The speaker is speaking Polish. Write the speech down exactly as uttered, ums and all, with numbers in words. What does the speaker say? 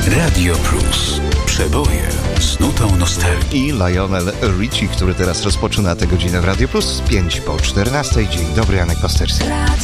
Radio Plus. Przeboje z nutą nostalgii. I Lionel Richie, który teraz rozpoczyna tę godzinę w Radio Plus. pięć po czternastej. Dzień dobry, Janek Pasterski.